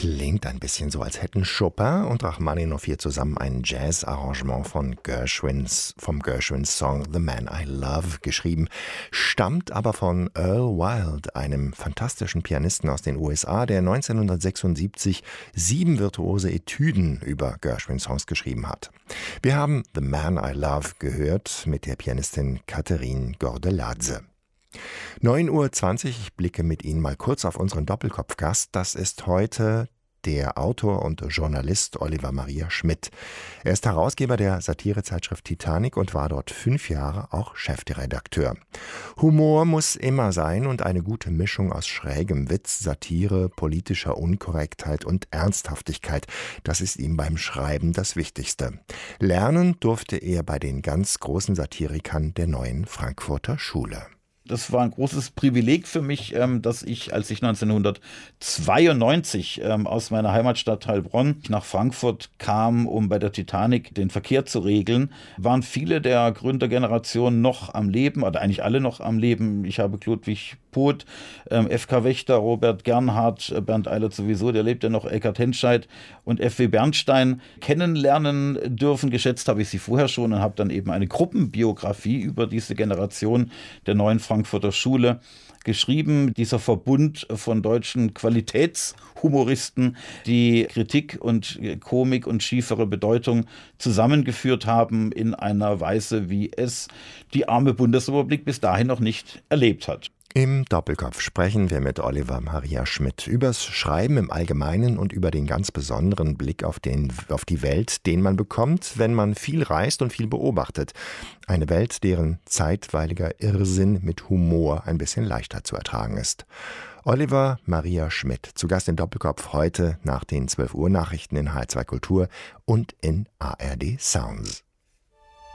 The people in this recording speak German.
Klingt ein bisschen so, als hätten Chopin und Rachmaninoff hier zusammen ein Jazz-Arrangement vom Gershwin-Song The Man I Love geschrieben, stammt aber von Earl Wild, einem fantastischen Pianisten aus den USA, der 1976 7 virtuose Etüden über Gershwin-Songs geschrieben hat. Wir haben The Man I Love gehört mit der Pianistin Catherine Gordeladze. 9:20 Uhr, ich blicke mit Ihnen mal kurz auf unseren Doppelkopfgast. Das ist heute der Autor und Journalist Oliver Maria Schmidt. Er ist Herausgeber der Satirezeitschrift Titanic und war dort 5 Jahre auch Chefredakteur. Humor muss immer sein und eine gute Mischung aus schrägem Witz, Satire, politischer Unkorrektheit und Ernsthaftigkeit. Das ist ihm beim Schreiben das Wichtigste. Lernen durfte er bei den ganz großen Satirikern der neuen Frankfurter Schule. Das war ein großes Privileg für mich, dass ich, als ich 1992 aus meiner Heimatstadt Heilbronn nach Frankfurt kam, um bei der Titanic den Verkehr zu regeln, waren viele der Gründergeneration noch am Leben, oder eigentlich alle noch am Leben. Ich habe Ludwig Poth, F.K. Wächter, Robert Gernhardt, Bernd Eilert sowieso, der lebt ja noch, Eckhard Henscheid und F.W. Bernstein kennenlernen dürfen. Geschätzt habe ich sie vorher schon und habe dann eben eine Gruppenbiografie über diese Generation der neuen Frankfurter Schule geschrieben. Dieser Verbund von deutschen Qualitätshumoristen, die Kritik und Komik und schiefere Bedeutung zusammengeführt haben in einer Weise, wie es die arme Bundesrepublik bis dahin noch nicht erlebt hat. Im Doppelkopf sprechen wir mit Oliver Maria Schmidt übers Schreiben im Allgemeinen und über den ganz besonderen Blick auf die Welt, den man bekommt, wenn man viel reist und viel beobachtet. Eine Welt, deren zeitweiliger Irrsinn mit Humor ein bisschen leichter zu ertragen ist. Oliver Maria Schmidt, zu Gast im Doppelkopf heute nach den 12 Uhr Nachrichten in H2 Kultur und in ARD Sounds.